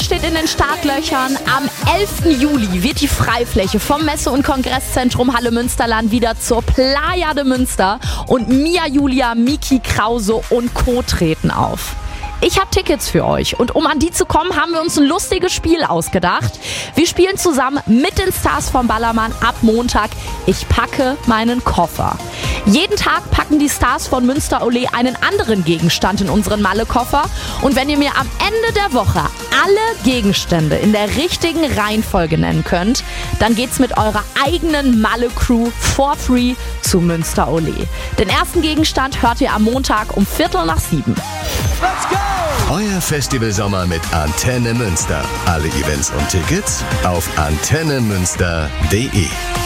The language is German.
steht in den Startlöchern. Am 11. Juli wird die Freifläche vom Messe- und Kongresszentrum Halle Münsterland wieder zur Playa de Münster und Mia Julia, Miki Krause und Co. treten auf. Ich habe Tickets für euch und um an die zu kommen, haben wir uns ein lustiges Spiel ausgedacht. Wir spielen zusammen mit den Stars vom Ballermann ab Montag Ich packe meinen Koffer. Jeden Tag packen die Stars von Münster Ole einen anderen Gegenstand in unseren Malle-Koffer und wenn ihr mir am Ende der Woche alle Gegenstände in der richtigen Reihenfolge nennen könnt, dann geht's mit eurer eigenen Malle-Crew for free zu Münster Ole. Den ersten Gegenstand hört ihr am Montag um 6:45. Let's go! Euer Festivalsommer mit Antenne Münster. Alle Events und Tickets auf antennemünster.de.